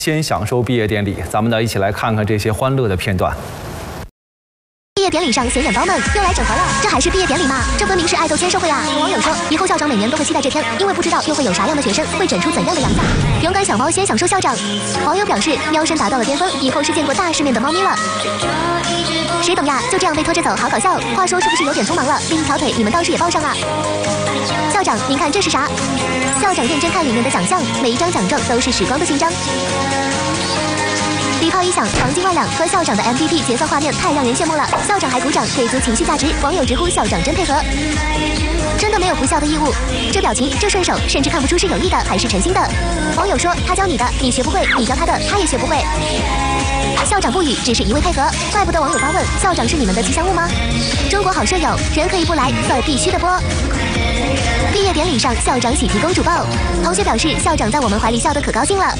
先享受毕业典礼，咱们呢一起来看看这些欢乐的片段。 毕业典礼上，显眼包们又来整活了。这还是毕业典礼吗？这分明是爱豆签售会啊！有网友说，以后校长每年都会期待这天，因为不知道又会有啥样的学生会整出怎样的样子。勇敢小猫先享受校长。网友表示，喵声达到了巅峰，以后是见过大世面的猫咪了。谁懂呀？就这样被拖着走，好搞笑。话说是不是有点匆忙了？另一条腿你们倒是也抱上啊！校长，您看这是啥？校长认真看里面的奖项，每一张奖状都是时光的勋章。 礼炮一响，黄金万两，和校长的 MVP 结算画面太让人羡慕了。校长还鼓掌，给足情绪价值。网友直呼校长真配合，真的没有不孝的义务。这表情，这顺手，甚至看不出是有意的还是诚心的。网友说他教你的，你学不会；你教他的，他也学不会。校长不语，只是一味配合。怪不得网友发问：校长是你们的吉祥物吗？中国好舍友，人可以不来，色必须的播。毕业典礼上，校长喜提公主抱，同学表示校长在我们怀里笑得可高兴了。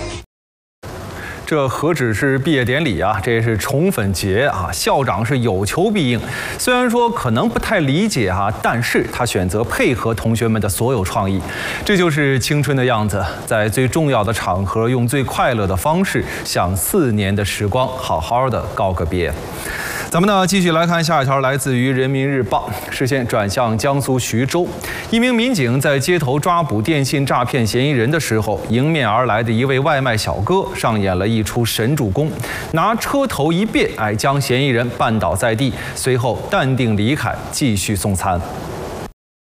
这何止是毕业典礼啊，这是宠粉节啊！校长是有求必应，虽然说可能不太理解哈，但是他选择配合同学们的所有创意，这就是青春的样子，在最重要的场合，用最快乐的方式，向4年的时光好好的告个别。 咱们呢继续来看下一条，来自于人民日报。视线转向江苏徐州，一名民警在街头抓捕电信诈骗嫌疑人的时候，迎面而来的一位外卖小哥上演了一出神助攻，拿车头一别，将嫌疑人绊倒在地，随后淡定离开，继续送餐。